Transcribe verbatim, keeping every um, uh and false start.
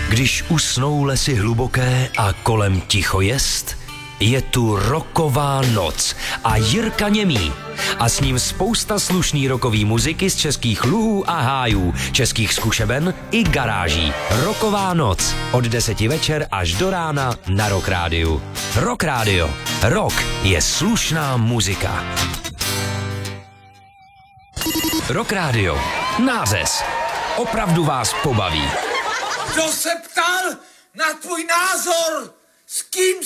Když usnou lesy hluboké a kolem ticho jest, je tu rocková noc a Jirka Němý. A s ním spousta slušný rockový muziky z českých luhů a hájů, českých zkušeben i garáží. Rocková noc od deseti večer až do rána na Rock Rádiu. Rock Rádio. Rock je slušná muzika. Rock Rádio. Nářez. Opravdu vás pobaví. Kdo se ptal na tvůj názor? S kým